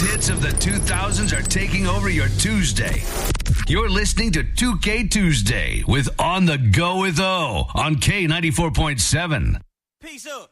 hits of the 2000s are taking over your Tuesday. You're listening to 2K Tuesday with On the Go with O on K94.7. Peace up.